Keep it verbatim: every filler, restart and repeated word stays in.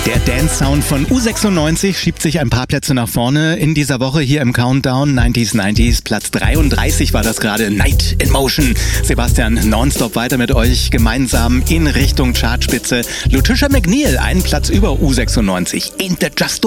Der Dance-Sound von U sechsundneunzig schiebt sich ein paar Plätze nach vorne in dieser Woche hier im Countdown. neunziger neunzig, Platz dreiunddreißig war das gerade. Night in Motion. Sebastian nonstop weiter mit euch gemeinsam in Richtung Chartspitze. Lutisha McNeil, einen Platz über U sechsundneunzig. Ain't that just the